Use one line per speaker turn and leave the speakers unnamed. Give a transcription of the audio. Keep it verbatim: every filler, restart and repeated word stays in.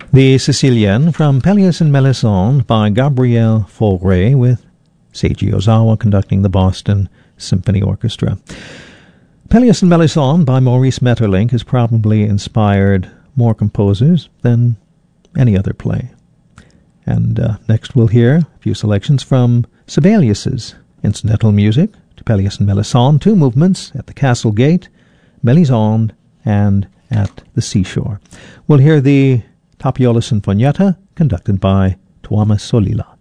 The Sicilienne from Pelléas and Melisande by Gabriel Fauré, with Seiji Ozawa conducting the Boston Symphony Orchestra. Pelléas and Melisande by Maurice Maeterlinck has probably inspired more composers than any other play. And uh, next we'll hear a few selections from Sibelius's incidental music to Pelléas and Melisande, two movements at the Castle Gate, Melisande, and at the seashore. We'll hear the Tapiola Sinfonietta, conducted by Tuomas Solila.